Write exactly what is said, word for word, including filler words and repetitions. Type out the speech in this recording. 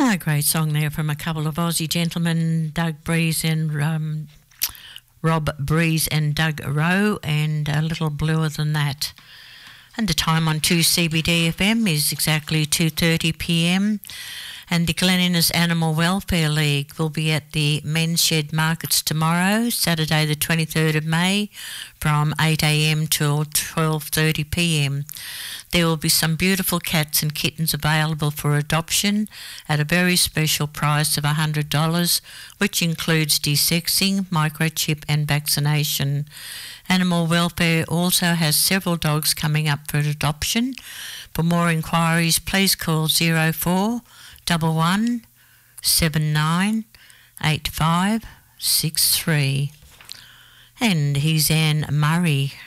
A great song there from a couple of Aussie gentlemen, Doug Breeze and um, Rob Breeze and Doug Rowe, and a little bluer than that. And the time on two C B D F M is exactly two thirty p m, and the Glen Innes Animal Welfare League will be at the Men's Shed Markets tomorrow, Saturday the twenty-third of May, from eight a m till twelve thirty p m. There will be some beautiful cats and kittens available for adoption at a very special price of one hundred dollars, which includes desexing, microchip and vaccination. Animal Welfare also has several dogs coming up for adoption. For more inquiries, please call zero four one one seven nine eight five six three. And here's Anne Murray.